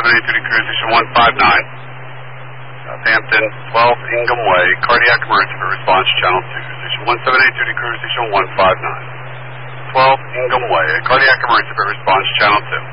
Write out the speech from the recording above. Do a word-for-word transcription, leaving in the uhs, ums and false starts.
seven eight two Cruise Station one five nine. Southampton, twelve Ingham Way, cardiac emergency response channel two. Station one seven eight two Cruise Station one five nine. twelve Ingham Way, cardiac emergency response channel two.